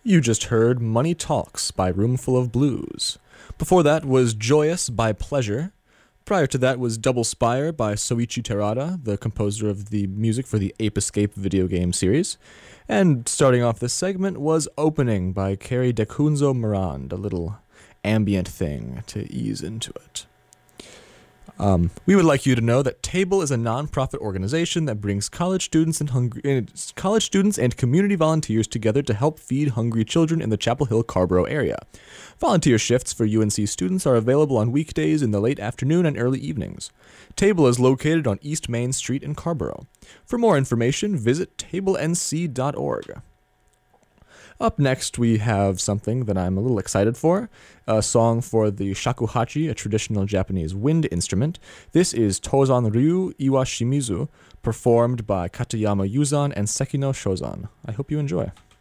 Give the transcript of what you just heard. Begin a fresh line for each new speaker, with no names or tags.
You just heard Money Talks by Roomful of Blues. Before that was Joyous by Pleasure. Prior to that was Double Spire by Soichi Terada, the composer of the music for the Ape Escape video game series. And starting off this segment was Opening by Kerry Decunzo Morand, a little ambient thing to ease into it. We would like you to know that Table is a non-profit organization that brings college students and community volunteers together to help feed hungry children in the Chapel Hill Carborough area. Volunteer shifts for UNC students are available on weekdays in the late afternoon and early evenings. Table is located on East Main Street in Carborough. For more information, visit tablenc.org. Up next, we have something that I'm a little excited for, a song for the shakuhachi, a traditional Japanese wind instrument. This is Tozan Ryu Iwashimizu, performed by Katayama Yuzan and Sekino Shozan. I hope you enjoy.